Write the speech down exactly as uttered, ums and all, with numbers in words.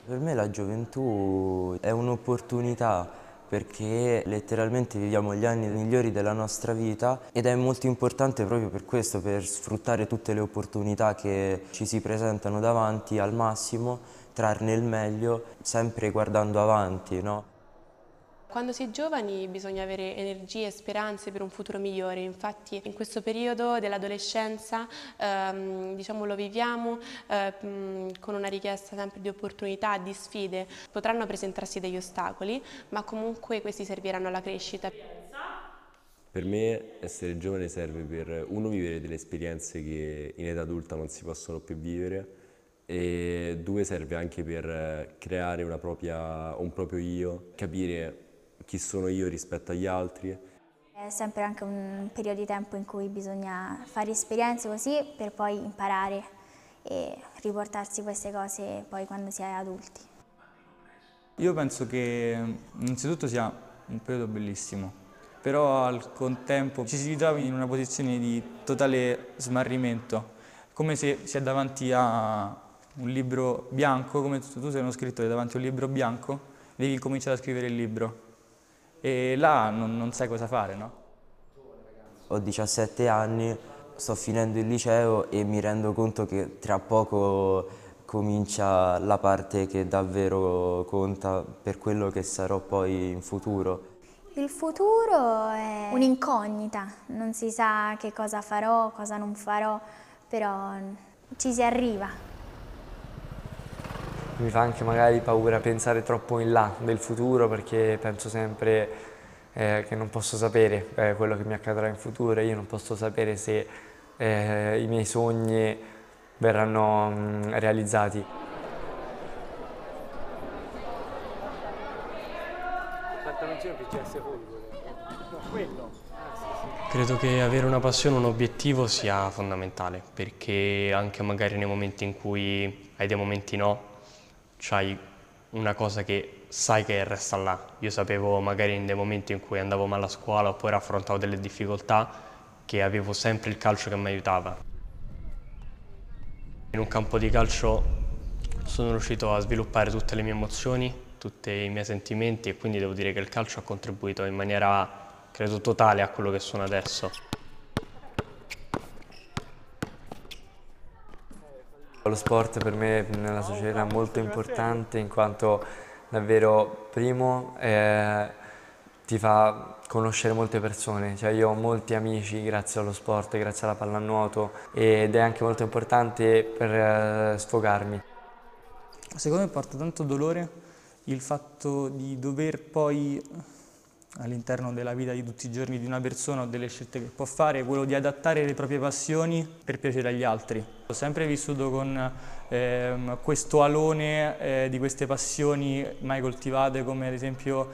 Per me la gioventù è un'opportunità perché letteralmente viviamo gli anni migliori della nostra vita ed è molto importante proprio per questo, per sfruttare tutte le opportunità che ci si presentano davanti al massimo, trarne il meglio, sempre guardando avanti, no? Quando si è giovani bisogna avere energie e speranze per un futuro migliore, infatti in questo periodo dell'adolescenza ehm, diciamo, lo viviamo eh, mh, con una richiesta sempre di opportunità, di sfide. Potranno presentarsi degli ostacoli, ma comunque questi serviranno alla crescita. Per me essere giovane serve per, uno, vivere delle esperienze che in età adulta non si possono più vivere e due, serve anche per creare una propria, un proprio io, capire chi sono io rispetto agli altri. È sempre anche un periodo di tempo in cui bisogna fare esperienze così per poi imparare e riportarsi queste cose poi quando si è adulti. Io penso che innanzitutto sia un periodo bellissimo, però al contempo ci si ritrova in una posizione di totale smarrimento, come se si è davanti a un libro bianco, come tu sei uno scrittore davanti a un libro bianco, devi cominciare a scrivere il libro e là non, non sai cosa fare, no? Ho diciassette anni, sto finendo il liceo e mi rendo conto che tra poco comincia la parte che davvero conta per quello che sarò poi in futuro. Il futuro è un'incognita, non si sa che cosa farò, cosa non farò, però ci si arriva. Mi fa anche magari paura pensare troppo in là del futuro perché penso sempre eh, che non posso sapere eh, quello che mi accadrà in futuro, io non posso sapere se eh, i miei sogni verranno mh, realizzati. Credo che avere una passione, un obiettivo sia fondamentale, perché anche magari nei momenti in cui hai dei momenti no, c'hai una cosa che sai che resta là. Io sapevo magari in dei momenti in cui andavo male a scuola oppure affrontavo delle difficoltà che avevo sempre il calcio che mi aiutava. In un campo di calcio sono riuscito a sviluppare tutte le mie emozioni, tutti i miei sentimenti e quindi devo dire che il calcio ha contribuito in maniera, credo, totale a quello che sono adesso. Lo sport per me nella società è molto importante in quanto davvero, primo, eh, ti fa conoscere molte persone, cioè io ho molti amici grazie allo sport, grazie alla pallanuoto ed è anche molto importante per eh, sfogarmi. Secondo me porta tanto dolore il fatto di dover poi all'interno della vita di tutti i giorni di una persona o delle scelte che può fare, quello di adattare le proprie passioni per piacere agli altri. Ho sempre vissuto con ehm, questo alone eh, di queste passioni mai coltivate, come ad esempio